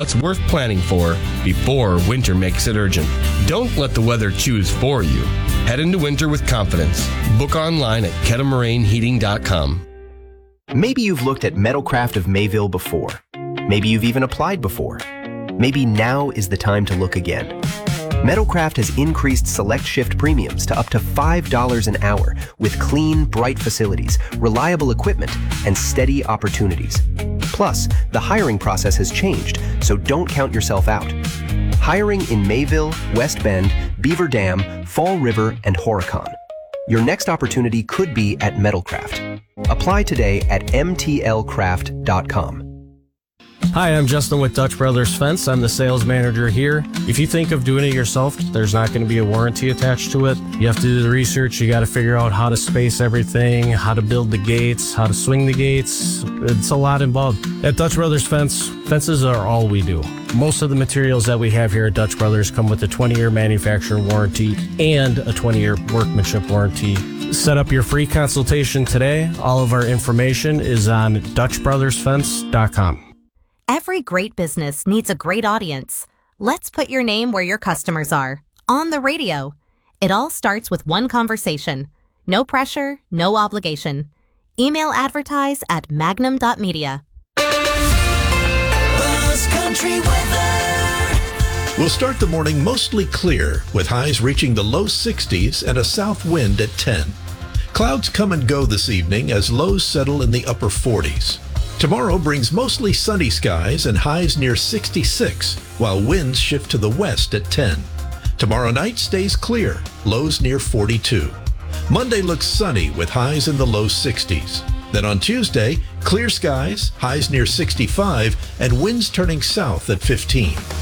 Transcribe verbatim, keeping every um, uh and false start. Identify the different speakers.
Speaker 1: what's worth planning for before winter makes it urgent. Don't let the weather choose for you. Head into winter with confidence. Book online at Kettle Heating dot com.
Speaker 2: Maybe you've looked at Metalcraft of Mayville before. Maybe you've even applied before. Maybe now is the time to look again. Metalcraft has increased select shift premiums to up to five dollars an hour with clean, bright facilities, reliable equipment, and steady opportunities. Plus, the hiring process has changed, so don't count yourself out. Hiring in Mayville, West Bend, Beaver Dam, Fall River, and Horicon. Your next opportunity could be at Metalcraft. Apply today at M T L craft dot com.
Speaker 3: Hi, I'm Justin with Dutch Brothers Fence. I'm the sales manager here. If you think of doing it yourself, there's not going to be a warranty attached to it. You have to do the research. You got to figure out how to space everything, how to build the gates, how to swing the gates. It's a lot involved. At Dutch Brothers Fence, fences are all we do. Most of the materials that we have here at Dutch Brothers come with a twenty-year manufacturer warranty and a twenty-year workmanship warranty. Set up your free consultation today. All of our information is on Dutch Brothers Fence dot com.
Speaker 4: Every great business needs a great audience. Let's put your name where your customers are. On the radio. It all starts with one conversation. No pressure, no obligation. Email advertise at magnum dot media.
Speaker 5: Buzz Country weather.
Speaker 6: We'll start the morning mostly clear, with highs reaching the low sixties and a south wind at ten. Clouds come and go this evening as lows settle in the upper forties. Tomorrow brings mostly sunny skies and highs near sixty-six, while winds shift to the west at ten. Tomorrow night stays clear, lows near forty-two. Monday looks sunny with highs in the low sixties. Then on Tuesday, clear skies, highs near sixty-five, and winds turning south at fifteen.